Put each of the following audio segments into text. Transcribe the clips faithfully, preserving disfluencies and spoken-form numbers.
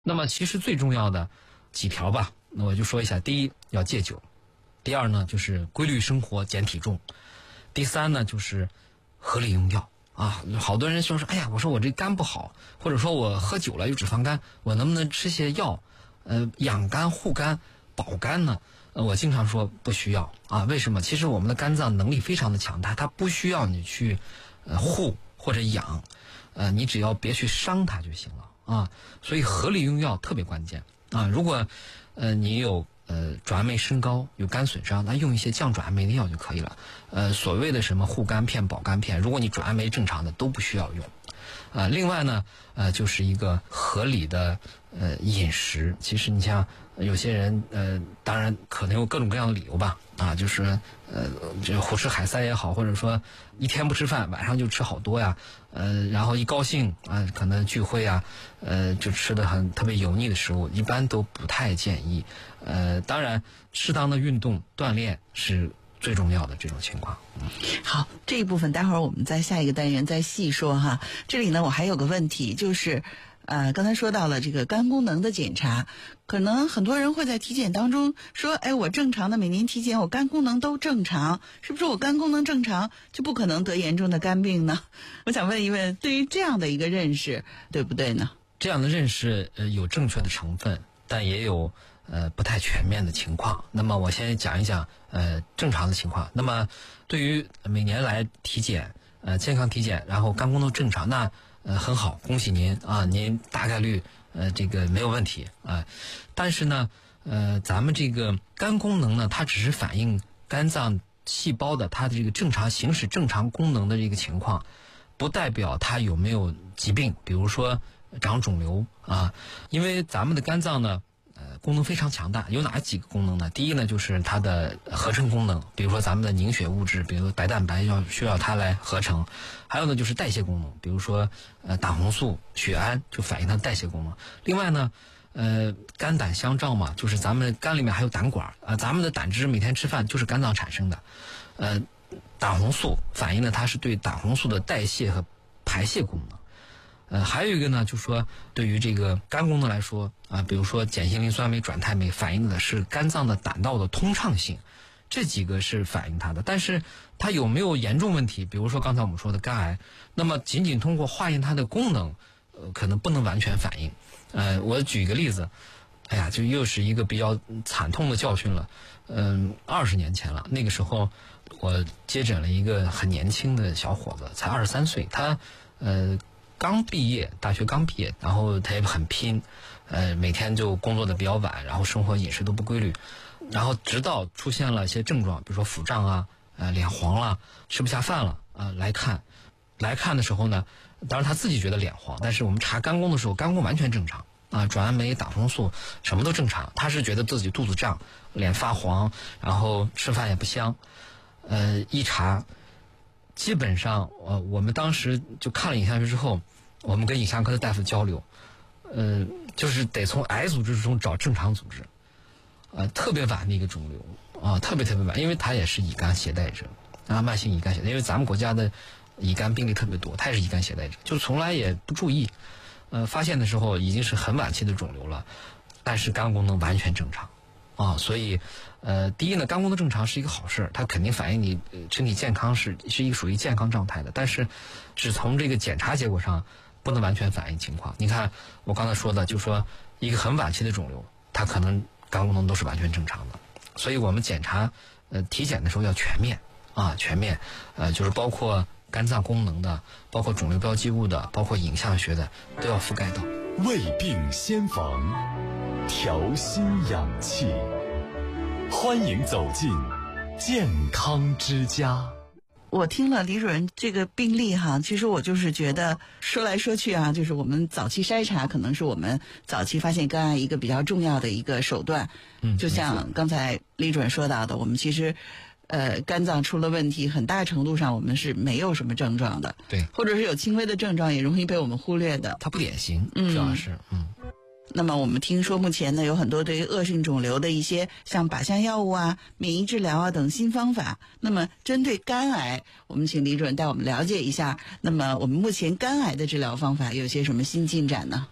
那么其实最重要的几条吧，那我就说一下。第一，要戒酒；第二呢，就是规律生活，减体重；第三呢，就是合理用药啊。好多人说说，哎呀，我说我这肝不好，或者说我喝酒了有脂肪肝，我能不能吃些药，呃，养肝、护肝、保肝呢？呃，我经常说不需要啊。为什么？其实我们的肝脏能力非常的强大，它不需要你去呃护或者养，呃，你只要别去伤它就行了。啊，所以合理用药特别关键啊！如果呃你有呃转氨酶升高，有肝损伤，那用一些降转氨酶的药就可以了。呃，所谓的什么护肝片、保肝片，如果你转氨酶正常的都不需要用。啊、呃，另外呢，呃，就是一个合理的呃饮食。其实你像有些人呃，当然可能有各种各样的理由吧，啊，就是呃，这胡吃海塞也好，或者说一天不吃饭，晚上就吃好多呀，呃，然后一高兴啊，可能聚会啊，呃，就吃的很特别油腻的食物，一般都不太建议。呃，当然，适当的运动锻炼是最重要的这种情况。嗯， 好，这一部分待会儿我们在下一个单元再细说哈。这里呢，我还有个问题，就是呃，刚才说到了这个肝功能的检查，可能很多人会在体检当中说，哎，我正常的每年体检，我肝功能都正常，是不是我肝功能正常就不可能得严重的肝病呢？我想问一问，对于这样的一个认识，对不对呢？ 这样的认识呃有正确的成分，但也有呃不太全面的情况。那么我先讲一讲呃正常的情况。那么对于每年来体检呃健康体检，然后肝功能正常，那呃很好，恭喜您啊，您大概率呃这个没有问题啊。但是呢呃咱们这个肝功能呢，它只是反映肝脏细胞的它的这个正常行使正常功能的这个情况，不代表它有没有疾病，比如说长肿瘤啊。因为咱们的肝脏呢呃，功能非常强大，有哪几个功能呢？第一呢，就是它的合成功能，比如说咱们的凝血物质，比如白蛋白要需要它来合成；还有呢，就是代谢功能，比如说呃胆红素、血氨就反映它的代谢功能。另外呢，呃肝胆相照嘛，就是咱们肝里面还有胆管啊、呃，咱们的胆汁每天吃饭就是肝脏产生的，呃胆红素反映了它是对胆红素的代谢和排泄功能。呃，还有一个呢，就是说对于这个肝功能来说啊，比如说碱性磷酸酶、转肽酶反映的是肝脏的胆道的通畅性，这几个是反映它的。但是它有没有严重问题，比如说刚才我们说的肝癌，那么仅仅通过化验它的功能，呃，可能不能完全反映。呃，我举一个例子，哎呀，就又是一个比较惨痛的教训了。嗯，二十年前了，那个时候我接诊了一个很年轻的小伙子，才二十三岁，他呃。刚毕业，大学刚毕业，然后他也很拼，呃，每天就工作的比较晚，然后生活饮食都不规律，然后直到出现了一些症状，比如说腹胀啊，呃，脸黄了，吃不下饭了，啊、呃，来看，来看的时候呢，当然他自己觉得脸黄，但是我们查肝功的时候，肝功完全正常啊，转氨酶、胆红素什么都正常，他是觉得自己肚子胀，脸发黄，然后吃饭也不香，呃，一查。基本上，呃，我们当时就看了影像学之后，我们跟影像科的大夫交流，呃，就是得从癌组织中找正常组织，呃，特别晚的一个肿瘤啊，特别特别晚，因为他也是乙肝携带者啊，慢性乙肝携带，因为咱们国家的乙肝病例特别多，他也是乙肝携带者，就从来也不注意，呃，发现的时候已经是很晚期的肿瘤了，但是肝功能完全正常。啊，所以，呃，第一呢，肝功能正常是一个好事，它肯定反映你身体健康是是一个属于健康状态的。但是，只从这个检查结果上，不能完全反映情况。你看我刚才说的，就是说一个很晚期的肿瘤，它可能肝功能都是完全正常的。所以我们检查，呃，体检的时候要全面啊，全面，呃，就是包括肝脏功能的，包括肿瘤标记物的，包括影像学的，都要覆盖到。 未病先防，调心养气，欢迎走进健康之家。 我听了李主任这个病例哈，其实我就是觉得说来说去啊，就是我们早期筛查可能是我们早期发现肝癌一个比较重要的一个手段。嗯，就像刚才李主任说到的，我们其实呃肝脏出了问题，很大程度上我们是没有什么症状的， 对， 或者是有轻微的症状也容易被我们忽略的， 它不典型，主要是嗯。 那么我们听说目前呢有很多对于恶性肿瘤的一些像靶向药物啊、免疫治疗啊等新方法。那么针对肝癌，我们请李主任带我们了解一下。那么我们目前肝癌的治疗方法有些什么新进展呢？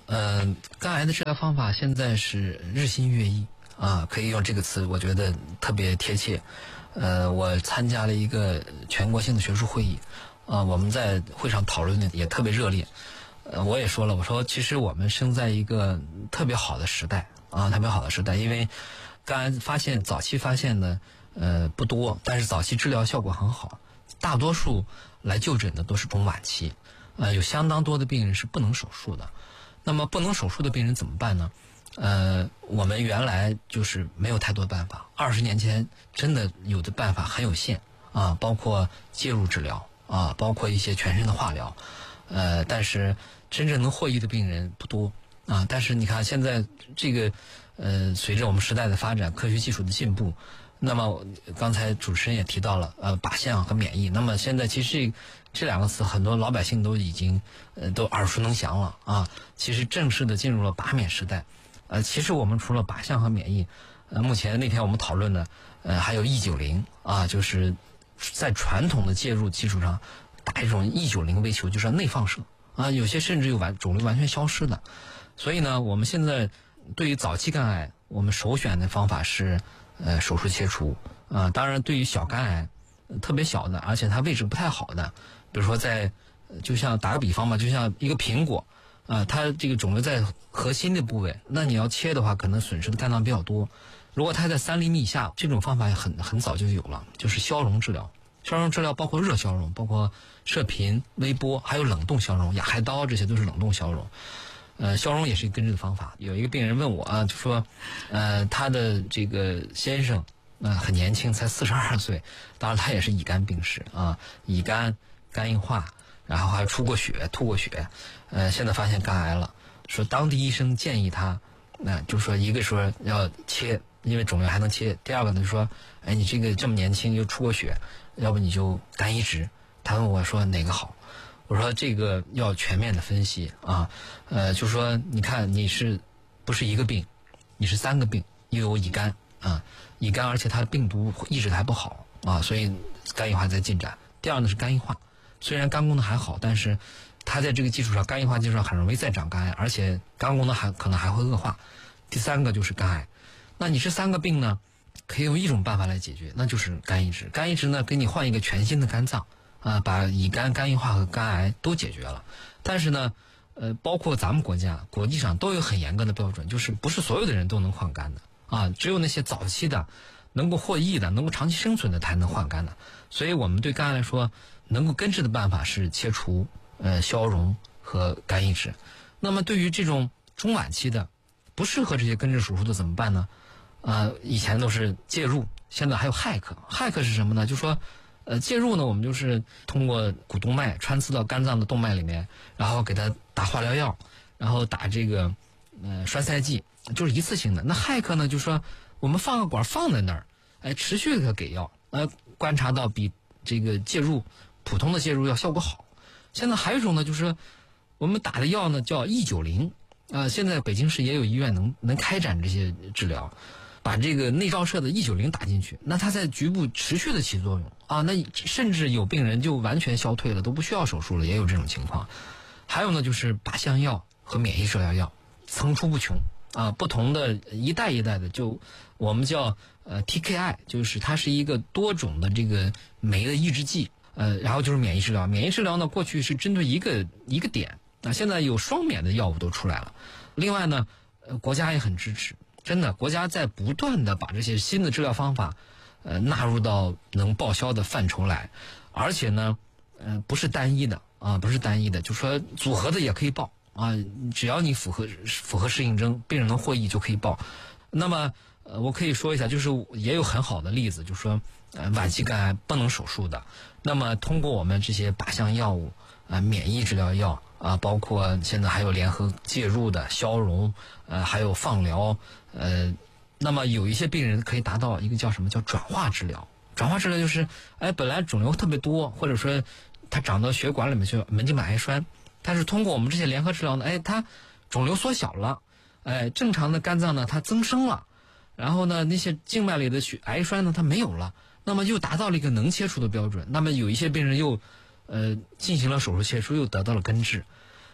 呃，肝癌的治疗方法现在是日新月异啊，可以用这个词，我觉得特别贴切。呃，我参加了一个全国性的学术会议，啊，我们在会上讨论的也特别热烈。呃，我也说了，我说其实我们生在一个特别好的时代啊，特别好的时代，因为肝癌发现早期发现的呃不多，但是早期治疗效果很好，大多数来就诊的都是中晚期，呃，有相当多的病人是不能手术的。那么不能手术的病人怎么办呢？呃，我们原来就是没有太多办法，二十年前真的有的办法很有限啊，包括介入治疗啊，包括一些全身的化疗，呃，但是真正能获益的病人不多啊。但是你看现在这个呃，随着我们时代的发展，科学技术的进步，那么刚才主持人也提到了呃，靶向和免疫，那么现在其实这两个词很多老百姓都已经呃都耳熟能详了啊。其实正式的进入了靶免时代。呃，其实我们除了靶向和免疫，呃，目前那天我们讨论的，呃，还有 E 九零啊，就是在传统的介入基础上打一种 E 九零微球，就是内放射啊，有些甚至有完肿瘤完全消失的。所以呢，我们现在对于早期肝癌，我们首选的方法是呃手术切除啊。当然，对于小肝癌，呃、特别小的，而且它位置不太好的，比如说在，就像打个比方吧，就像一个苹果。啊，它这个肿瘤在核心的部位，那你要切的话，可能损失的肝脏比较多。如果它在三厘米以下，这种方法很很早就有了，就是消融治疗。消融治疗包括热消融，包括射频、微波，还有冷冻消融，亚海刀这些都是冷冻消融。呃，消融也是一个根治的方法。有一个病人问我啊，就说，呃，他的这个先生，呃，很年轻，才四十二岁，当然他也是乙肝病史啊，乙肝、肝硬化。然后还出过血、吐过血，呃，现在发现肝癌了。说当地医生建议他，那、呃、就说一个说要切，因为肿瘤还能切；第二个呢就说，哎，你这个这么年轻又出过血，要不你就肝移植。他问我说哪个好？我说这个要全面的分析啊，呃，就说你看你是不是一个病，你是三个病，又有乙肝啊，乙肝而且它的病毒抑制的还不好啊，所以肝硬化在进展。第二呢是肝硬化。虽然肝功能还好，但是它在这个基础上，肝硬化基础上很容易再长肝癌，而且肝功能还可能还会恶化。第三个就是肝癌，那你这三个病呢，可以用一种办法来解决，那就是肝移植。肝移植呢，给你换一个全新的肝脏，啊，把乙肝、肝硬化和肝癌都解决了。但是呢，呃，包括咱们国家、国际上都有很严格的标准，就是不是所有的人都能换肝的啊，只有那些早期的、能够获益的、能够长期生存的才能换肝的。所以我们对肝癌来说，能够根治的办法是切除、呃消融和肝移植。那么对于这种中晚期的不适合这些根治手术的怎么办呢？呃，以前都是介入，现在还有骇客。骇客是什么呢？就说，呃，介入呢，我们就是通过股动脉穿刺到肝脏的动脉里面，然后给它打化疗药，然后打这个呃栓塞剂，就是一次性的。那骇客呢，就说我们放个管放在那儿，哎，持续的给药，呃，观察到比这个介入。普通的介入药效果好，现在还有一种呢，就是我们打的药呢叫 E 九零，啊，现在北京市也有医院能能开展这些治疗，把这个内照射的 E 九零打进去，那它在局部持续的起作用啊，那甚至有病人就完全消退了，都不需要手术了，也有这种情况。还有呢，就是靶向药和免疫治疗药层出不穷啊，不同的一代一代的，就我们叫呃 T K I， 就是它是一个多种的这个酶的抑制剂。呃，然后就是免疫治疗。免疫治疗呢，过去是针对一个一个点，啊，现在有双免的药物都出来了。另外呢，呃，国家也很支持，真的，国家在不断的把这些新的治疗方法，呃，纳入到能报销的范畴来，而且呢，呃，不是单一的啊，不是单一的，就说组合的也可以报啊，只要你符合符合适应症，病人能获益就可以报。那么，呃，我可以说一下，就是也有很好的例子，就是说，呃，晚期肝癌不能手术的。那么通过我们这些靶向药物啊、呃、免疫治疗药啊，包括现在还有联合介入的消融，呃，还有放疗，呃，那么有一些病人可以达到一个叫什么叫转化治疗。转化治疗就是，哎，本来肿瘤特别多，或者说它长到血管里面去，门静脉癌栓，但是通过我们这些联合治疗呢，哎，它肿瘤缩小了，哎，正常的肝脏呢它增生了，然后呢那些静脉里的血癌栓呢它没有了。那么又达到了一个能切除的标准，那么有一些病人又，呃，进行了手术切除，又得到了根治。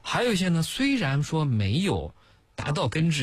还有一些呢，虽然说没有达到根治